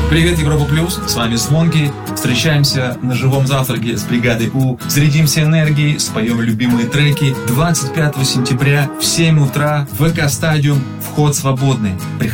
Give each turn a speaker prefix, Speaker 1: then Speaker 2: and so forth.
Speaker 1: Привет, Европа Плюс, с вами Звонки. Встречаемся на живом завтраке с бригадой У. Зарядимся энергией, споем любимые треки. 25 сентября в 7 утра, ВК Стадиум, вход свободный.